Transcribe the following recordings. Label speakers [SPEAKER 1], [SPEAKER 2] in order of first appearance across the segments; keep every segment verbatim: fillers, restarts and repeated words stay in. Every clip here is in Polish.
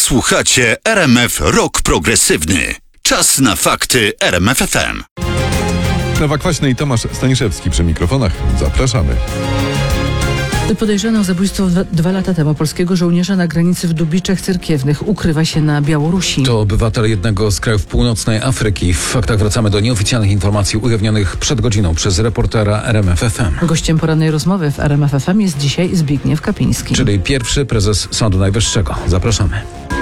[SPEAKER 1] Słuchacie R M F Rock Progresywny. Czas na fakty R M F F M.
[SPEAKER 2] Ewa Kwaśny i Tomasz Staniszewski przy mikrofonach. Zapraszamy.
[SPEAKER 3] Podejrzany o zabójstwo dwa, dwa lata temu polskiego żołnierza na granicy w Dubiczach Cerkiewnych ukrywa się na Białorusi.
[SPEAKER 4] To obywatel jednego z krajów północnej Afryki. W faktach wracamy do nieoficjalnych informacji ujawnionych przed godziną przez reportera R M F F M.
[SPEAKER 3] Gościem porannej rozmowy w R M F F M jest dzisiaj Zbigniew Kapiński.
[SPEAKER 4] Czyli pierwszy prezes Sądu Najwyższego. Zapraszamy.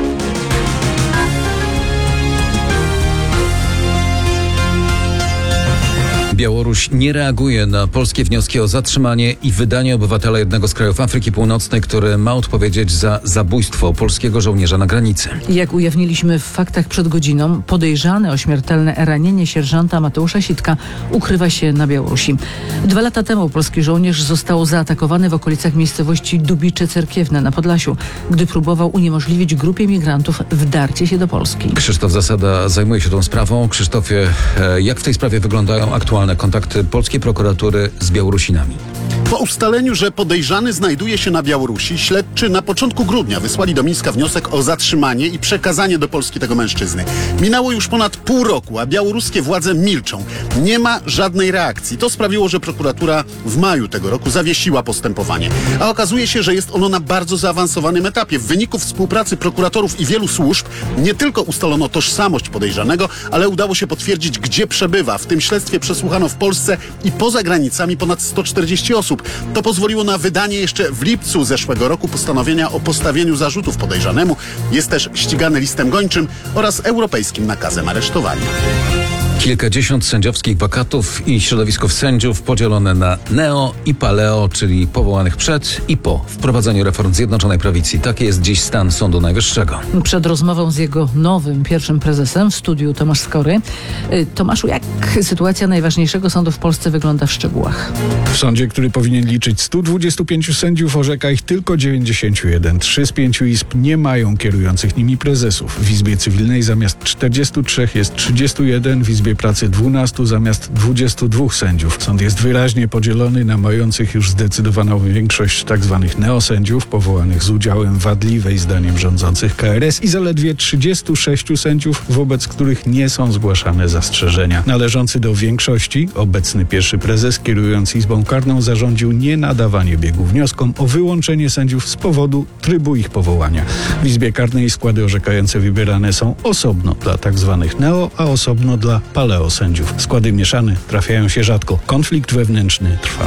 [SPEAKER 4] Białoruś nie reaguje na polskie wnioski o zatrzymanie i wydanie obywatela jednego z krajów Afryki Północnej, który ma odpowiedzieć za zabójstwo polskiego żołnierza na granicy.
[SPEAKER 3] Jak ujawniliśmy w faktach przed godziną, podejrzany o śmiertelne ranienie sierżanta Mateusza Sitka ukrywa się na Białorusi. Dwa lata temu polski żołnierz został zaatakowany w okolicach miejscowości Dubicze Cerkiewne na Podlasiu, gdy próbował uniemożliwić grupie migrantów wdarcie się do Polski.
[SPEAKER 4] Krzysztof Zasada zajmuje się tą sprawą. Krzysztofie, jak w tej sprawie wyglądają aktualne kontakty polskiej prokuratury z Białorusinami?
[SPEAKER 5] Po ustaleniu, że podejrzany znajduje się na Białorusi, śledczy na początku grudnia wysłali do Mińska wniosek o zatrzymanie i przekazanie do Polski tego mężczyzny. Minęło już ponad pół roku, a białoruskie władze milczą. Nie ma żadnej reakcji. To sprawiło, że prokuratura w maju tego roku zawiesiła postępowanie. A okazuje się, że jest ono na bardzo zaawansowanym etapie. W wyniku współpracy prokuratorów i wielu służb nie tylko ustalono tożsamość podejrzanego, ale udało się potwierdzić, gdzie przebywa. W tym śledztwie przesłuchano w Polsce i poza granicami ponad sto czterdzieści osób. To pozwoliło na wydanie jeszcze w lipcu zeszłego roku postanowienia o postawieniu zarzutów podejrzanemu. Jest też ścigany listem gończym oraz europejskim nakazem aresztowania.
[SPEAKER 4] Kilkadziesiąt sędziowskich wakatów i środowisków sędziów podzielone na neo i paleo, czyli powołanych przed i po wprowadzeniu reform Zjednoczonej Prawicy. Taki jest dziś stan Sądu Najwyższego.
[SPEAKER 3] Przed rozmową z jego nowym pierwszym prezesem w studiu Tomasz Skory. Tomaszu, jak sytuacja najważniejszego sądu w Polsce wygląda w szczegółach?
[SPEAKER 6] W sądzie, który powinien liczyć stu dwudziestu pięciu sędziów, orzeka ich tylko dziewięćdziesięciu jeden. Trzy z pięciu izb nie mają kierujących nimi prezesów. W Izbie Cywilnej zamiast czterdziestu trzech jest trzydziestu jeden, w Izbie Pracy dwunastu zamiast dwudziestu dwóch sędziów. Sąd jest wyraźnie podzielony na mających już zdecydowaną większość tzw. neosędziów, powołanych z udziałem wadliwej zdaniem rządzących K R S i zaledwie trzydziestu sześciu sędziów, wobec których nie są zgłaszane zastrzeżenia. Należący do większości, obecny pierwszy prezes kierujący Izbą Karną zarządził nienadawanie biegu wnioskom o wyłączenie sędziów z powodu trybu ich powołania. W Izbie Karnej składy orzekające wybierane są osobno dla tzw. neo, a osobno dla paleo sędziów. Składy mieszane trafiają się rzadko. Konflikt wewnętrzny trwa.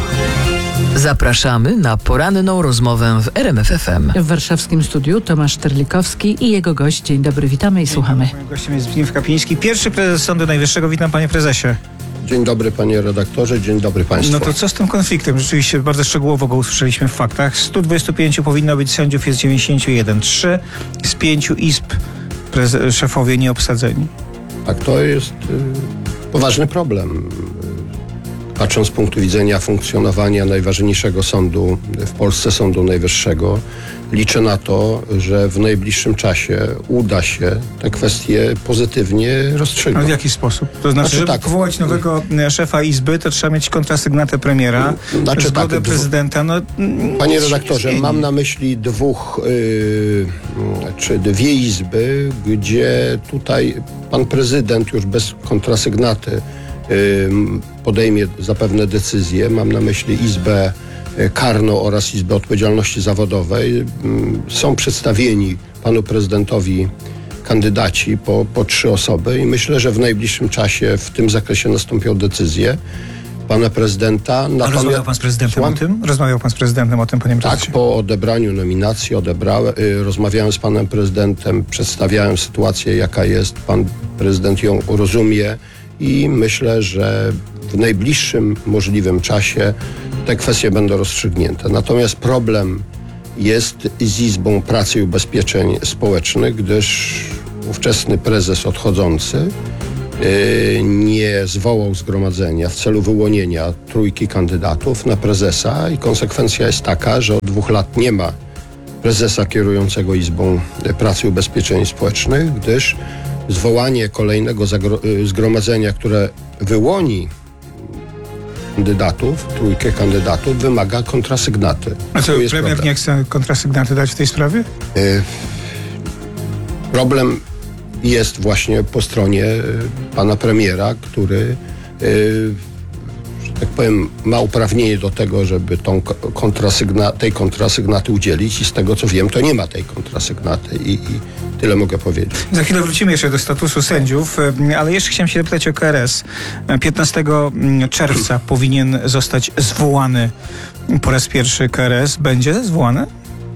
[SPEAKER 7] Zapraszamy na poranną rozmowę w R M F F M.
[SPEAKER 3] W warszawskim studiu Tomasz Terlikowski i jego gość. Dzień dobry, witamy i słuchamy.
[SPEAKER 8] Moim gościem jest Zbigniew Kapiński, pierwszy prezes Sądu Najwyższego. Witam, panie prezesie.
[SPEAKER 9] Dzień dobry, panie redaktorze, dzień dobry państwu.
[SPEAKER 8] No to co z tym konfliktem? Rzeczywiście bardzo szczegółowo go usłyszeliśmy w faktach. stu dwudziestu pięciu powinno być sędziów, jest dziewięćdziesięciu jeden. Trzy z pięciu izb preze- szefowie nieobsadzeni.
[SPEAKER 9] Tak, to jest y, poważny problem. Patrząc z punktu widzenia funkcjonowania najważniejszego sądu w Polsce, Sądu Najwyższego, liczę na to, że w najbliższym czasie uda się te kwestie pozytywnie rozstrzygnąć.
[SPEAKER 8] A w jaki sposób? To znaczy,
[SPEAKER 9] Znaczy
[SPEAKER 8] żeby
[SPEAKER 9] tak.
[SPEAKER 8] powołać nowego szefa izby, to trzeba mieć kontrasygnatę premiera,
[SPEAKER 9] Znaczy
[SPEAKER 8] zgodę
[SPEAKER 9] tak,
[SPEAKER 8] prezydenta. No,
[SPEAKER 9] Panie
[SPEAKER 8] nic się
[SPEAKER 9] redaktorze,
[SPEAKER 8] nie
[SPEAKER 9] mam
[SPEAKER 8] zmieni.
[SPEAKER 9] na myśli dwóch, yy, czy dwie izby, gdzie tutaj pan prezydent już bez kontrasygnaty yy, podejmie zapewne decyzję. Mam na myśli Izbę Karną oraz Izbę Odpowiedzialności Zawodowej. Yy, są przedstawieni panu prezydentowi kandydaci po, po trzy osoby i myślę, że w najbliższym czasie w tym zakresie nastąpią decyzje pana prezydenta.
[SPEAKER 8] A
[SPEAKER 9] Natomiast-
[SPEAKER 8] rozmawiał pan z prezydentem
[SPEAKER 9] Słucham?
[SPEAKER 8] o tym? Rozmawiał pan z prezydentem o tym, panie
[SPEAKER 9] Tak,
[SPEAKER 8] prezesie?
[SPEAKER 9] po odebraniu nominacji odebrałem, y, rozmawiałem z panem prezydentem, przedstawiałem sytuację, jaka jest. Pan prezydent ją rozumie i myślę, że w najbliższym możliwym czasie te kwestie będą rozstrzygnięte. Natomiast problem jest z Izbą Pracy i Ubezpieczeń Społecznych, gdyż ówczesny prezes odchodzący y, nie zwołał zgromadzenia w celu wyłonienia trójki kandydatów na prezesa i konsekwencja jest taka, że od dwóch lat nie ma prezesa kierującego Izbą Pracy i Ubezpieczeń Społecznych, gdyż zwołanie kolejnego zagro- zgromadzenia, które wyłoni kandydatów, trójkę kandydatów, wymaga kontrasygnaty.
[SPEAKER 8] A co,
[SPEAKER 9] Tu jest
[SPEAKER 8] premier
[SPEAKER 9] problem.
[SPEAKER 8] nie chce kontrasygnaty dać w tej sprawie?
[SPEAKER 9] Y, Problem jest właśnie po stronie pana premiera, który, że tak powiem, ma uprawnienie do tego, żeby tą kontrasygna, tej kontrasygnaty udzielić i z tego co wiem, to nie ma tej kontrasygnaty i, i tyle mogę powiedzieć.
[SPEAKER 8] Za chwilę wrócimy jeszcze do statusu sędziów, ale jeszcze chciałem się zapytać o K R S. piętnastego czerwca powinien zostać zwołany po raz pierwszy K R S. Będzie zwołany?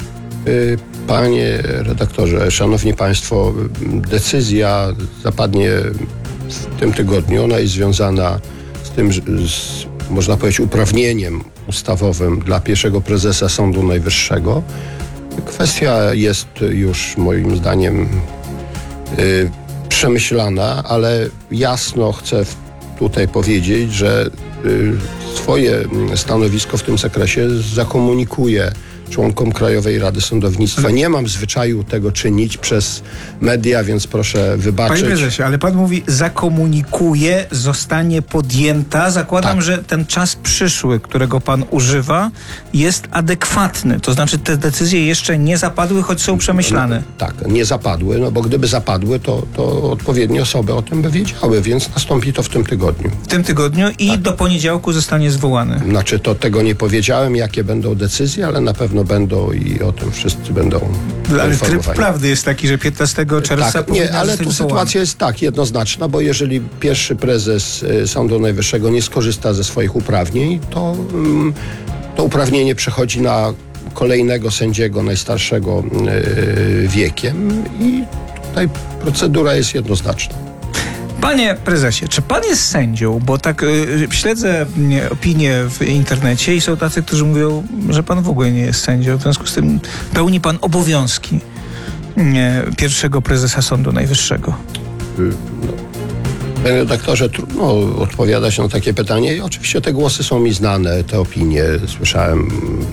[SPEAKER 9] Panie redaktorze, szanowni państwo, decyzja zapadnie w tym tygodniu. Ona jest związana z tym, z, można powiedzieć, uprawnieniem ustawowym dla pierwszego prezesa Sądu Najwyższego. Kwestia jest już moim zdaniem y, przemyślana, ale jasno chcę tutaj powiedzieć, że y, swoje stanowisko w tym zakresie zakomunikuję członkom Krajowej Rady Sądownictwa. Nie mam zwyczaju tego czynić przez media, więc proszę wybaczyć.
[SPEAKER 8] Panie prezesie, ale pan mówi zakomunikuje, zostanie podjęta. Zakładam, tak, że ten czas przyszły, którego pan używa, jest adekwatny. To znaczy te decyzje jeszcze nie zapadły, choć są przemyślane.
[SPEAKER 9] No, tak, nie zapadły, no bo gdyby zapadły, to, to odpowiednie osoby o tym by wiedziały, więc nastąpi to w tym tygodniu.
[SPEAKER 8] W tym tygodniu i tak, do poniedziałku zostanie zwołany.
[SPEAKER 9] Znaczy to tego nie powiedziałem, jakie będą decyzje, ale na pewno będą i o tym wszyscy będą
[SPEAKER 8] Ale tryb prawdy jest taki, że piętnastego czerwca
[SPEAKER 9] tak, nie, ale tu sytuacja jest tak jednoznaczna, bo jeżeli pierwszy prezes Sądu Najwyższego nie skorzysta ze swoich uprawnień, to um, to uprawnienie przechodzi na kolejnego sędziego, najstarszego yy, wiekiem i tutaj procedura jest jednoznaczna.
[SPEAKER 8] Panie prezesie, czy pan jest sędzią? Bo tak y, śledzę y, opinie w internecie i są tacy, którzy mówią, że pan w ogóle nie jest sędzią. W związku z tym pełni pan obowiązki y, pierwszego prezesa Sądu Najwyższego.
[SPEAKER 9] Y, no. Panie redaktorze, trudno odpowiadać na takie pytanie. I oczywiście te głosy są mi znane, te opinie. Słyszałem,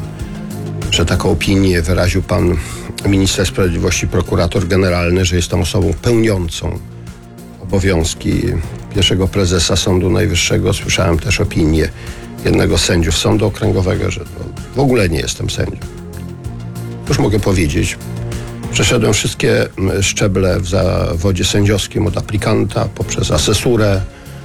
[SPEAKER 9] że taką opinię wyraził pan minister sprawiedliwości, prokurator generalny, że jestem osobą pełniącą obowiązki pierwszego prezesa Sądu Najwyższego. Słyszałem też opinię jednego z sędziów Sądu Okręgowego, że w ogóle nie jestem sędzią. Już mogę powiedzieć, przeszedłem wszystkie szczeble w zawodzie sędziowskim, od aplikanta poprzez asesurę,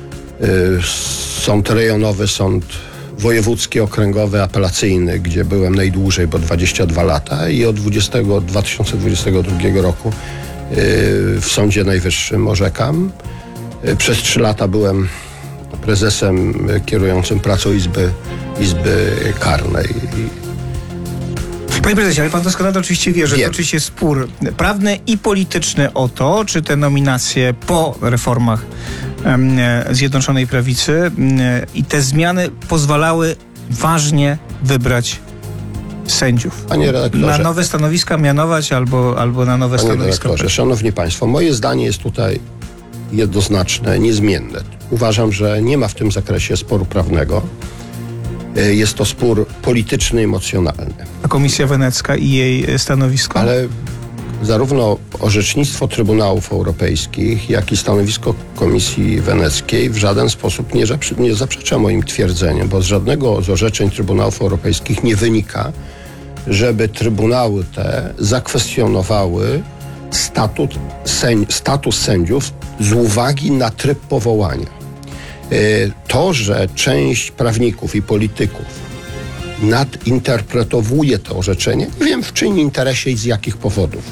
[SPEAKER 9] sąd rejonowy, sąd wojewódzki, okręgowy, apelacyjny, gdzie byłem najdłużej, bo dwadzieścia dwa lata i od dwa tysiące dwudziestego drugiego roku w Sądzie Najwyższym orzekam. Przez trzy lata byłem prezesem kierującym pracą Izby, Izby Karnej.
[SPEAKER 8] Panie prezesie, ale pan doskonale oczywiście wie, że
[SPEAKER 9] Wiem.
[SPEAKER 8] toczy się spór prawny i polityczny o to, czy te nominacje po reformach um, Zjednoczonej Prawicy um, i te zmiany pozwalały ważnie wybrać sędziów.
[SPEAKER 9] Panie redaktorze,
[SPEAKER 8] na nowe stanowiska mianować albo, albo na nowe
[SPEAKER 9] Panie
[SPEAKER 8] stanowiska.
[SPEAKER 9] redaktorze, szanowni państwo, moje zdanie jest tutaj jednoznaczne, niezmienne. Uważam, że nie ma w tym zakresie sporu prawnego. Jest to spór polityczny, emocjonalny.
[SPEAKER 8] A Komisja Wenecka i jej stanowisko?
[SPEAKER 9] Ale zarówno orzecznictwo Trybunałów Europejskich, jak i stanowisko Komisji Weneckiej w żaden sposób nie, nie zaprzecza moim twierdzeniom, bo z żadnego z orzeczeń Trybunałów Europejskich nie wynika, żeby Trybunały te zakwestionowały statut sędzi, status sędziów z uwagi na tryb powołania. To, że część prawników i polityków nadinterpretowuje to orzeczenie, nie wiem w czyim interesie i z jakich powodów.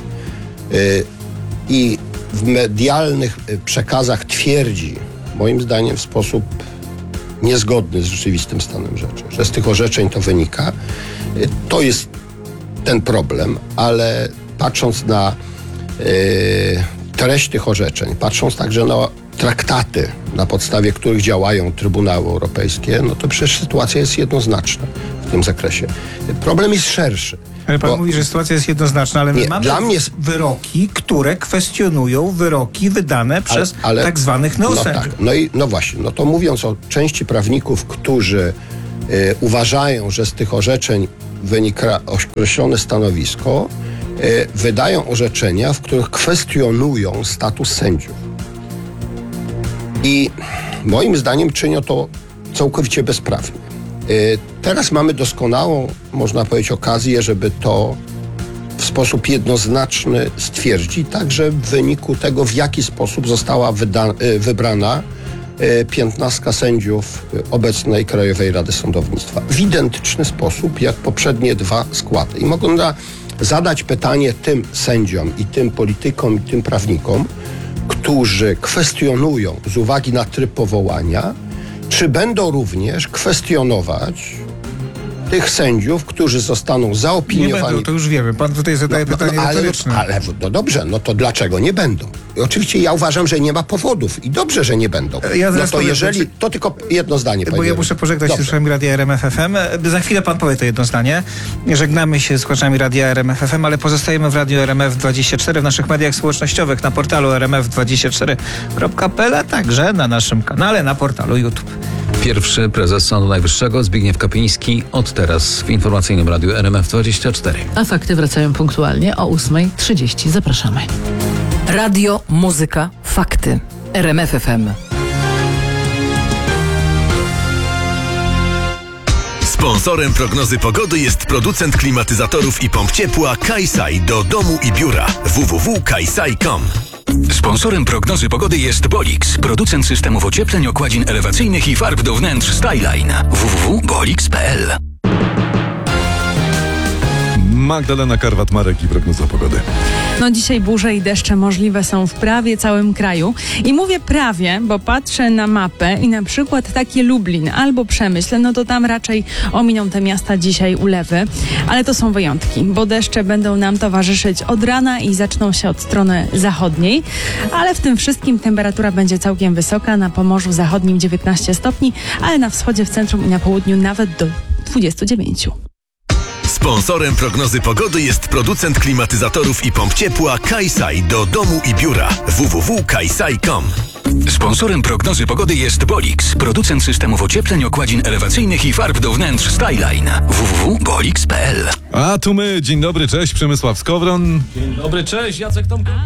[SPEAKER 9] I w medialnych przekazach twierdzi, moim zdaniem w sposób niezgodny z rzeczywistym stanem rzeczy, że z tych orzeczeń to wynika. To jest ten problem, ale patrząc na treść tych orzeczeń, patrząc także na traktaty, na podstawie których działają Trybunały Europejskie, no to przecież sytuacja jest jednoznaczna w tym zakresie. Problem jest szerszy.
[SPEAKER 8] Ale pan
[SPEAKER 9] bo,
[SPEAKER 8] mówi, że sytuacja jest jednoznaczna, ale my
[SPEAKER 9] nie,
[SPEAKER 8] mamy
[SPEAKER 9] dla mnie...
[SPEAKER 8] wyroki, które kwestionują wyroki wydane przez ale, ale, tak zwanych neosędziów.
[SPEAKER 9] No tak, no i no właśnie, no to mówiąc o części prawników, którzy y, uważają, że z tych orzeczeń wynika określone stanowisko, y, wydają orzeczenia, w których kwestionują status sędziów. I moim zdaniem czynią to całkowicie bezprawnie. Teraz mamy doskonałą, można powiedzieć, okazję, żeby to w sposób jednoznaczny stwierdzi także w wyniku tego, w jaki sposób została wyda- wybrana piętnastka sędziów obecnej Krajowej Rady Sądownictwa. W identyczny sposób jak poprzednie dwa składy. I mogą na, zadać pytanie tym sędziom i tym politykom i tym prawnikom, którzy kwestionują z uwagi na tryb powołania, czy będą również kwestionować tych sędziów, którzy zostaną zaopiniowani.
[SPEAKER 8] Nie będą, to już wiemy. Pan tutaj zadaje
[SPEAKER 9] no,
[SPEAKER 8] pytanie
[SPEAKER 9] no, ale,
[SPEAKER 8] retoryczne.
[SPEAKER 9] ale no dobrze, no to dlaczego nie będą? I oczywiście ja uważam, że nie ma powodów i dobrze, że nie będą.
[SPEAKER 8] Ja
[SPEAKER 9] no
[SPEAKER 8] zaraz
[SPEAKER 9] to
[SPEAKER 8] powiem,
[SPEAKER 9] jeżeli, to tylko jedno zdanie.
[SPEAKER 8] Bo
[SPEAKER 9] panie
[SPEAKER 8] ja muszę pożegnać się z słuchaczami Radia R M F F M. Za chwilę pan powie to jedno zdanie. Żegnamy się z słuchaczami Radia R M F F M, ale pozostajemy w Radiu R M F dwadzieścia cztery, w naszych mediach społecznościowych, na portalu r m f dwadzieścia cztery kropka p l, a także na naszym kanale na portalu YouTube.
[SPEAKER 4] Pierwszy prezes Sądu Najwyższego Zbigniew Kapiński od teraz w informacyjnym Radiu R M F dwadzieścia cztery.
[SPEAKER 3] A fakty wracają punktualnie o ósma trzydzieści. Zapraszamy.
[SPEAKER 7] Radio, muzyka, fakty. R M F F M.
[SPEAKER 10] Sponsorem prognozy pogody jest producent klimatyzatorów i pomp ciepła Kajsaj do domu i biura. w w w kropka kajsaj kropka com.
[SPEAKER 1] Sponsorem prognozy pogody jest Bolix, producent systemów ociepleń, okładzin elewacyjnych i farb do wnętrz Styline. w w w kropka bolix kropka p l.
[SPEAKER 2] Magdalena Karwat-Marek i prognoza pogody.
[SPEAKER 11] No dzisiaj burze i deszcze możliwe są w prawie całym kraju. I mówię prawie, bo patrzę na mapę i na przykład takie Lublin albo Przemyśl, no to tam raczej ominą te miasta dzisiaj ulewy. Ale to są wyjątki, bo deszcze będą nam towarzyszyć od rana i zaczną się od strony zachodniej. Ale w tym wszystkim temperatura będzie całkiem wysoka. Na Pomorzu Zachodnim dziewiętnaście stopni, ale na wschodzie, w centrum i na południu nawet do dwudziestu dziewięciu.
[SPEAKER 10] Sponsorem prognozy pogody jest producent klimatyzatorów i pomp ciepła Kajsaj do domu i biura. w w w kropka kajsaj kropka com.
[SPEAKER 1] Sponsorem prognozy pogody jest Bolix, producent systemów ociepleń, okładzin elewacyjnych i farb do wnętrz Styline. w w w kropka bolix kropka p l.
[SPEAKER 2] A tu my, dzień dobry, cześć, Przemysław Skowron.
[SPEAKER 12] Dzień dobry, cześć, Jacek Tomko.